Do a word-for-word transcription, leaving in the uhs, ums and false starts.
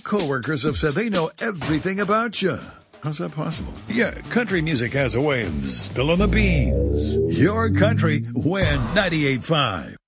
coworkers have said they know everything about you. How's that possible? Yeah, country music has a way of spilling the beans. Your country, Win ninety-eight point five.